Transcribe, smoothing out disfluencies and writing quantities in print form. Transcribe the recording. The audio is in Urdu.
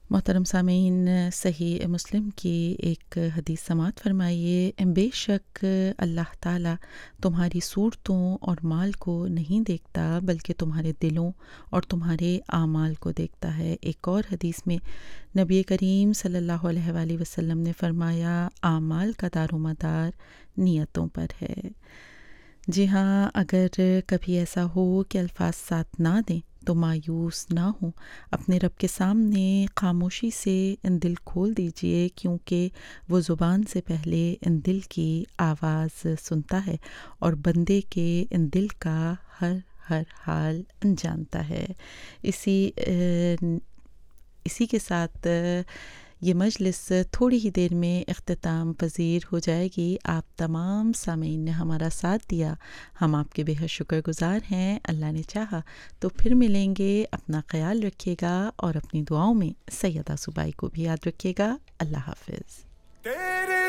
محترم سامعین، صحیح مسلم کی ایک حدیث سماعت فرمائیے، بے شک اللہ تعالیٰ تمہاری صورتوں اور مال کو نہیں دیکھتا بلکہ تمہارے دلوں اور تمہارے اعمال کو دیکھتا ہے۔ ایک اور حدیث میں نبی کریم صلی اللہ علیہ وآلہ وسلم نے فرمایا، اعمال کا دار و مدار نیتوں پر ہے۔ جی ہاں، اگر کبھی ایسا ہو کہ الفاظ ساتھ نہ دیں تو مایوس نہ ہوں، اپنے رب کے سامنے خاموشی سے دل کھول دیجئے، کیونکہ وہ زبان سے پہلے دل کی آواز سنتا ہے اور بندے کے دل کا ہر حال جانتا ہے۔ اسی کے ساتھ یہ مجلس تھوڑی ہی دیر میں اختتام پذیر ہو جائے گی۔ آپ تمام سامعین نے ہمارا ساتھ دیا، ہم آپ کے بے حد شکر گزار ہیں۔ اللہ نے چاہا تو پھر ملیں گے۔ اپنا خیال رکھیے گا اور اپنی دعاؤں میں سیدہ صوبائی کو بھی یاد رکھیے گا۔ اللہ حافظ۔